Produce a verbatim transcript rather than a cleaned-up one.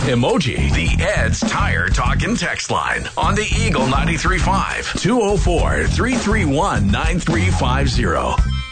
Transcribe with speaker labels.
Speaker 1: emoji. The Ed's Tire Talk and Text line on the Eagle ninety-three point five, two oh four, three three one, nine three five zero.